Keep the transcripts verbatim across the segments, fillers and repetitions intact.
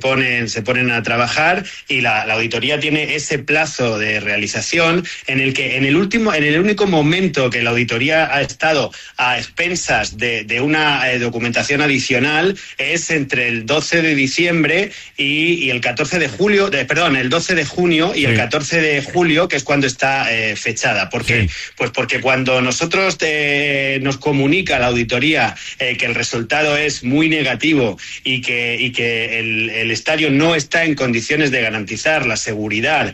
ponen, se ponen a trabajar y la, la auditoría tiene ese plazo de realización en el que en el último, en el único momento que la auditoría ha estado a expensas de, de una eh, documentación adicional es entre el doce de diciembre y, y el catorce de julio, de, perdón, el doce de junio y sí. el catorce de julio, que es cuando está eh, fechada. ¿Por qué? Sí. Pues porque cuando nosotros te, nos comunica la auditoría eh, que el resultado es muy negativo y que, y que el, el estadio no está en condiciones de garantizar la seguridad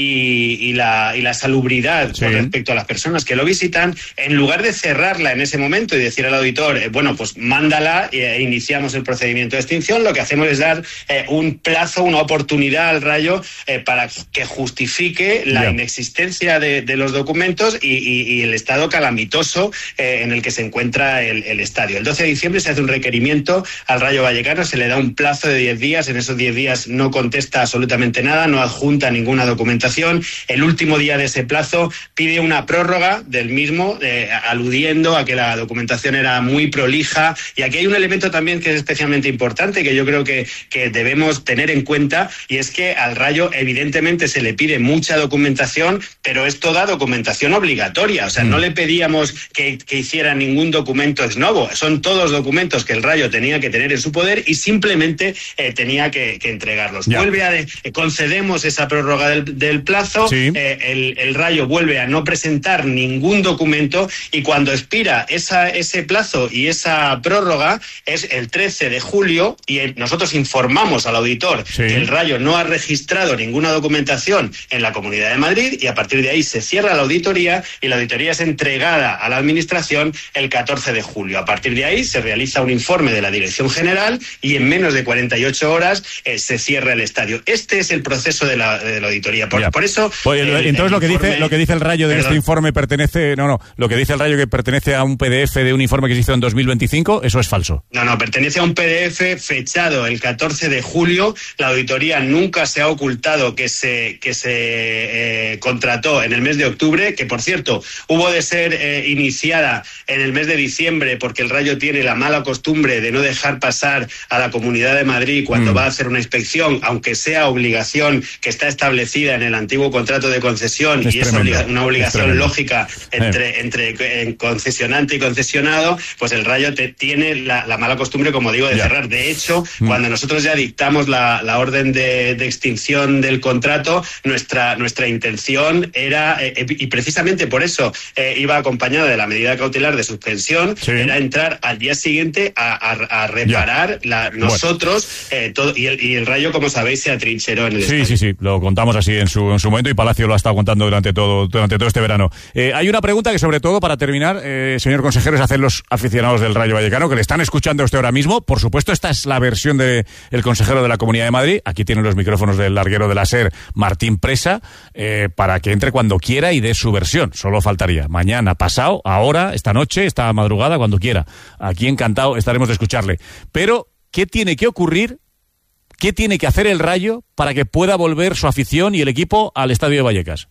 y, y, la, y la salubridad sí. con respecto a las personas que lo visitan, en lugar de cerrarla en ese momento y decir al auditor, eh, bueno, pues mándala e iniciamos el procedimiento de extinción, lo que hacemos es dar eh, un plazo, una oportunidad al Rayo eh, para que justifique la yeah. inexistencia de, de los documentos y, y, y el estado calamitoso eh, en el que se encuentra el, el estadio. El doce de diciembre se hace un requerimiento al Rayo Vallecano, se le da un plazo de diez días, en esos diez días no contesta absolutamente nada, no adjunta ninguna documentación. El último día de ese plazo pide una prórroga del mismo, eh, aludiendo a que la documentación era muy prolija. Y aquí hay un elemento también que es especialmente importante, que yo creo que, que debemos tener en cuenta, y es que al Rayo evidentemente se le pide mucha documentación, pero es toda documentación obligatoria. O sea, mm. no le pedíamos que, que hiciera ningún documento ex novo. Son todos documentos que el Rayo tenía que tener en su poder y simplemente eh, tenía que, que entregarlos. Ya. Vuelve a de, eh, concedemos esa prórroga del, del plazo, sí. eh, el, el Rayo vuelve a no presentar ningún documento y cuando expira esa, ese plazo y esa prórroga es el trece de julio y el, nosotros informamos al auditor sí. que el Rayo no ha registrado ninguna documentación en la Comunidad de Madrid y a partir de ahí se cierra la auditoría y la auditoría es entregada a la Administración el catorce de julio. A partir de ahí se realiza un informe de la Dirección General y en menos de cuarenta y ocho horas eh, se cierra el estadio. Este es el proceso de la, de la auditoría. Por, por eso... Pues, el, entonces el lo que informe, dice lo que dice el Rayo de Perdón. este informe pertenece... No, no, lo que dice el Rayo que pertenece a un P D F de un informe que se hizo en dos mil veinticinco, eso es falso. No, no, pertenece a un P D F fechado el catorce de julio. La auditoría nunca se ha ocultado que se, que se eh, contrató en el mes de octubre, que por cierto, hubo de ser eh, iniciada en el mes de diciembre porque el Rayo tiene la mala costumbre de no dejar pasar a la Comunidad de Madrid cuando mm. va a hacer una inspección, aunque sea obligación que está establecida en el antiguo contrato de concesión es y tremendo. es obliga- una obligación es lógica entre, eh. entre eh, concesionante y concesionado, pues el Rayo te, tiene la, la mala costumbre, como digo, de ya. cerrar. De hecho, mm. cuando nosotros ya dictamos la, la orden de, de extinción del contrato, nuestra, nuestra intención era, eh, y precisamente por eso eh, iba acompañada de la medida cautelar de suspensión, sí. era entrar al día siguiente a, a, a reparar la, nosotros bueno. eh, todo, y, el, y el Rayo, como sabéis, se atrincheró en el Sí, estadio. sí, sí, lo contamos así en su, en su momento y Palacio lo ha estado contando durante todo, durante todo este verano. Eh, hay una pregunta que sobre todo para terminar, eh, señor consejero, es hacer los aficionados del Rayo Vallecano que le están escuchando a usted ahora mismo. Por supuesto, esta es la versión del de consejero de la Comunidad de Madrid. Aquí tienen los micrófonos del larguero de la SER, Martín Presa, eh, para que entre cuando quiera y dé su versión. Solo faltaría. Mañana, pasado, ahora, esta noche, esta madrugada, cuando quiera. Aquí encantado estaremos de escucharle. Pero, ¿qué tiene que ocurrir? ¿Qué tiene que hacer el Rayo para que pueda volver su afición y el equipo al Estadio de Vallecas?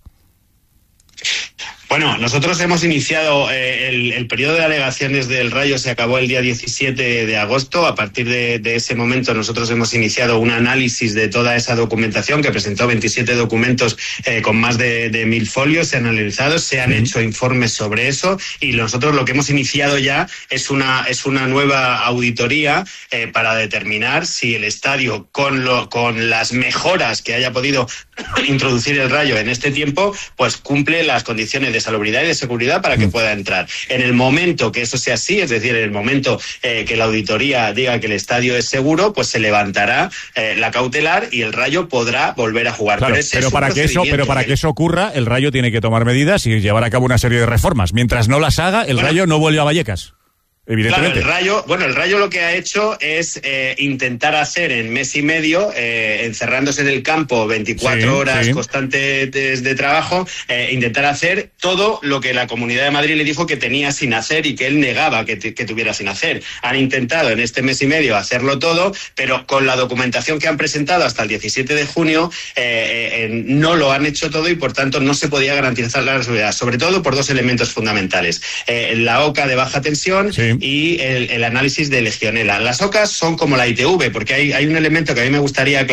Bueno, nosotros hemos iniciado eh, el, el periodo de alegaciones del Rayo, se acabó el día diecisiete de agosto. A partir de, de ese momento nosotros hemos iniciado un análisis de toda esa documentación que presentó veintisiete documentos eh, con más de, de mil folios, se han analizado, se han sí. hecho informes sobre eso y nosotros lo que hemos iniciado ya es una, es una nueva auditoría eh, para determinar si el estadio, con, lo, con las mejoras que haya podido introducir el Rayo en este tiempo, pues cumple las condiciones de salubridad y de seguridad para que pueda entrar. En el momento que eso sea así, es decir, en el momento eh, que la auditoría diga que el estadio es seguro, pues se levantará eh, la cautelar y el Rayo podrá volver a jugar. Claro, pero, pero para que eso, pero para que... que eso ocurra, el Rayo tiene que tomar medidas y llevar a cabo una serie de reformas. Mientras no las haga, el bueno, Rayo no vuelve a Vallecas. Evidentemente. Claro, el Rayo, bueno, el Rayo lo que ha hecho es eh, intentar hacer en mes y medio, eh, encerrándose en el campo veinticuatro sí, horas sí. constantes de, de trabajo, eh, intentar hacer todo lo que la Comunidad de Madrid le dijo que tenía sin hacer y que él negaba que, que tuviera sin hacer. Han intentado en este mes y medio hacerlo todo, pero con la documentación que han presentado hasta el diecisiete de junio eh, eh, no lo han hecho todo y por tanto no se podía garantizar la seguridad, sobre todo por dos elementos fundamentales. Eh, la O C A de baja tensión sí. y el, el análisis de Legionela. Las O C As son como la I T V, porque hay, hay un elemento que a mí me gustaría